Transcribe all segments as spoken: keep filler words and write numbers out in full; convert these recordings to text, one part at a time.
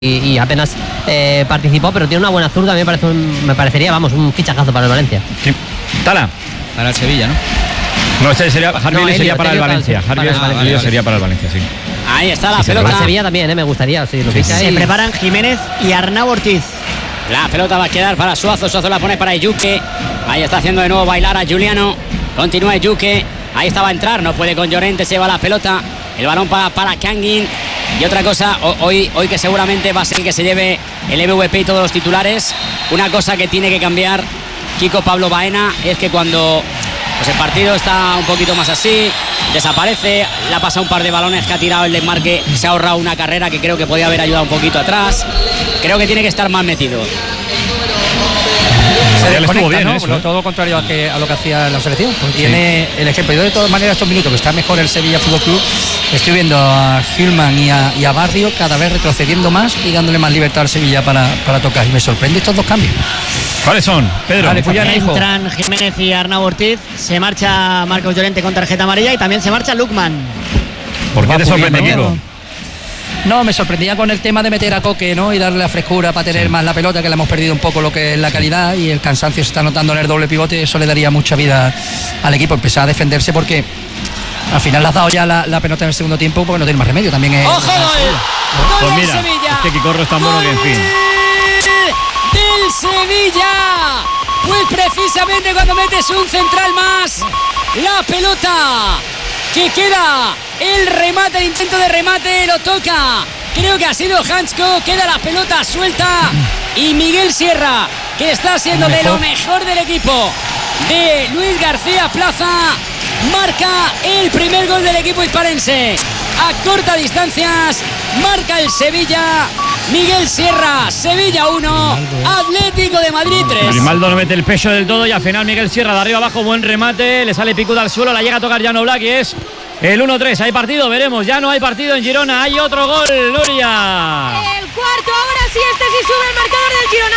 y, y apenas eh, participó, pero tiene una buena zurda. A mí me, parece un, me parecería, vamos, un fichajazo para el Valencia. Sí. Tala. Para el Sevilla, ¿no? No, ese sería, Harvey no, Elliott sería para el Elliott, Valencia. para el- Harvey para el Elliott Valencia. sería para el Valencia, sí. Ahí está la Sí, pelota. Para Sevilla también, eh, me gustaría. Sí, lo ficha Se y- preparan Jiménez y Arnau Ortiz. La pelota va a quedar para Suazo. Suazo la pone para Eyuke. Ahí está haciendo de nuevo bailar a Juliano. Continúa Eyuke. Ahí estaba a entrar. No puede con Llorente. Se va la pelota. El balón para, para Kangin. Y otra cosa, hoy, hoy que seguramente va a ser el que se lleve el M V P y todos los titulares. Una cosa que tiene que cambiar Kiko Pablo Baena es que cuando pues el partido está un poquito más así, desaparece, le ha pasado un par de balones que ha tirado el desmarque, se ha ahorrado una carrera que creo que podía haber ayudado un poquito atrás. Creo que tiene que estar más metido. Se desconecta, estuvo bien, ¿no? eso, Lo- ¿eh? todo lo contrario a, que, a lo que hacía la selección. Pues tiene el ejemplo. Yo de todas maneras estos minutos que está mejor el Sevilla Fútbol Club, estoy viendo a Hillman y a, y a Barrio cada vez retrocediendo más y dándole más libertad al Sevilla para, para tocar. Y me sorprende estos dos cambios. ¿Cuáles son, Pedro? Vale, pues ya no, hijo. Entran Jiménez y Arnau Ortiz. Se marcha Marcos Llorente con tarjeta amarilla y también se marcha Lukman. ¿Por qué Va te sorprende, puliendo, Kiko? ¿no? No, me sorprendía con el tema de meter a Coque, ¿no? Y darle la frescura para tener más la pelota, que le hemos perdido un poco lo que es la calidad y el cansancio se está notando en el doble pivote. Eso le daría mucha vida al equipo. Empezar a defenderse porque al final le has dado ya la, la pelota en el segundo tiempo porque no tiene más remedio. También es. ¡Ojo, gol! ¡Gol Pues del mira, Sevilla! es que Quicorro es tan bueno que, en fin. ¡Gol del Sevilla! Pues precisamente cuando metes un central más, la pelota que queda, el remate, el intento de remate, lo toca. Creo que ha sido Hansko, queda la pelota suelta y Miguel Sierra, que está siendo de lo mejor del equipo de Luis García Plaza, marca el primer gol del equipo hispalense. A corta distancias, marca el Sevilla. Miguel Sierra, Sevilla uno, Atlético de Madrid tres. Grimaldo no mete el pecho del todo y al final Miguel Sierra de arriba abajo, buen remate, le sale picuda al suelo, la llega a tocar Jan Oblak y es el uno tres. Hay partido, veremos, ya no hay partido en Girona, hay otro gol, Nuria. El cuarto, ahora sí, este sí sube el marcador del Girona.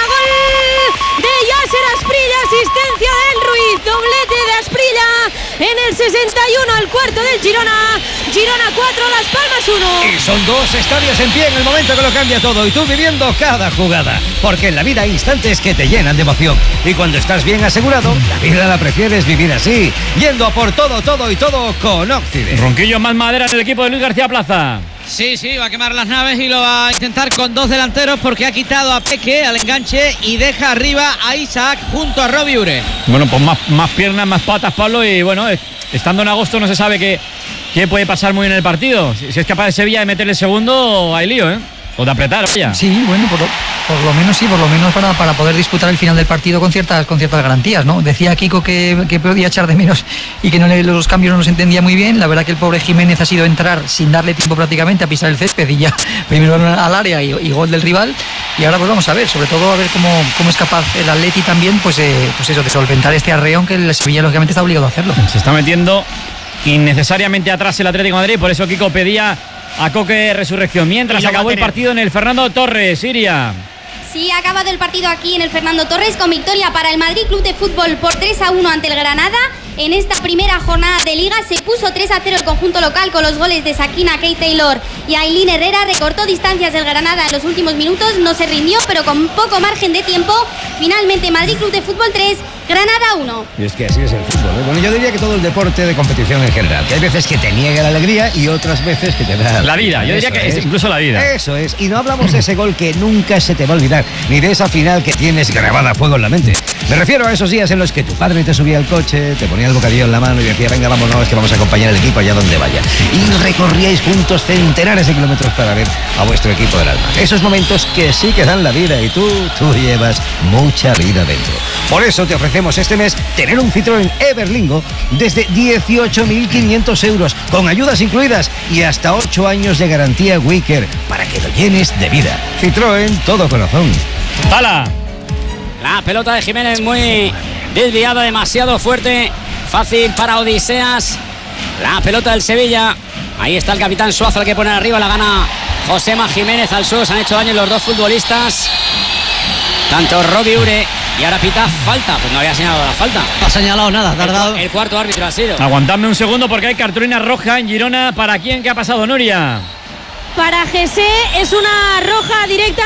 Gol de Yasser Asprilla, asistencia del Ruiz, doblete de Asprilla en el sesenta y uno, el cuarto del Girona. Girona cuatro, Las Palmas uno. Y son dos estadios en pie en el momento que lo cambia todo y tú viviendo cada jugada. Porque en la vida hay instantes que te llenan de emoción. Y cuando estás bien asegurado, la vida la prefieres vivir así, yendo a por todo, todo y todo con Occident. Ronquillo más madera en el equipo de Luis García Plaza. Sí, sí, va a quemar las naves y lo va a intentar con dos delanteros porque ha quitado a Peque al enganche y deja arriba a Isaac junto a Robbie Ure. Bueno, pues más, más piernas, más patas, Pablo, y bueno, eh, estando en agosto no se sabe qué, qué puede pasar muy en el partido. Si, si es capaz de Sevilla de meterle el segundo, hay lío, ¿eh? O de apretar, vaya. Sí, bueno, por lo, por lo menos sí, por lo menos para, para poder disputar el final del partido con ciertas, con ciertas garantías, ¿no? Decía Kiko que, que podía echar de menos y que no le, los cambios no los entendía muy bien. La verdad que el pobre Jiménez ha sido entrar sin darle tiempo prácticamente a pisar el césped y ya primero al área y, y gol del rival. Y ahora pues vamos a ver, sobre todo a ver cómo, cómo es capaz el Atleti también, pues, eh, pues eso, de solventar este arreón que el Sevilla lógicamente está obligado a hacerlo. Se está metiendo innecesariamente atrás el Atlético de Madrid, por eso Kiko pedía a Coque resurrección. Mientras acabó el partido en el Fernando Torres, Siria. Sí, ha acabado el partido aquí en el Fernando Torres con victoria para el Madrid Club de Fútbol por tres a uno ante el Granada. En esta primera jornada de Liga se puso tres a cero el conjunto local con los goles de Sakina, Kate Taylor y Ailín Herrera. Recortó distancias del Granada en los últimos minutos, no se rindió, pero con poco margen de tiempo. Finalmente Madrid Club de Fútbol tres, Granada uno. Y es que así es el fútbol, ¿eh? Bueno, yo diría que todo el deporte de competición en general, que hay veces que te niega la alegría y otras veces que te da La vida, yo diría que es incluso la vida. Eso es, y no hablamos de ese gol que nunca se te va a olvidar, ni de esa final que tienes grabada a fuego en la mente. Me refiero a esos días en los que tu padre te subía al coche, te ponía el bocadillo en la mano y decía, venga, vámonos, que vamos a acompañar al equipo allá donde vaya. Y recorríais juntos centenares de kilómetros para ver a vuestro equipo del alma. Esos momentos que sí que dan la vida y tú, tú llevas mucha vida dentro. Por eso te ofrecemos este mes tener un Citroën Everlingo desde dieciocho mil quinientos euros, con ayudas incluidas y hasta ocho años de garantía Wicker, para que lo llenes de vida. Citroën, todo corazón. ¡Hala! La pelota de Jiménez muy desviada, demasiado fuerte. Fácil para Odiseas. La pelota del Sevilla. Ahí está el capitán Suazo, el que pone arriba. La gana Josema Jiménez al suelo. Se han hecho daño los dos futbolistas. Tanto Robbie Ure y ahora pita falta. Pues no había señalado la falta. No ha señalado nada, ha tardado. El, el cuarto árbitro ha sido. Aguantadme un segundo porque hay cartulina roja en Girona. ¿Para quién? ¿Qué ha pasado, Nuria? para José, es una roja directa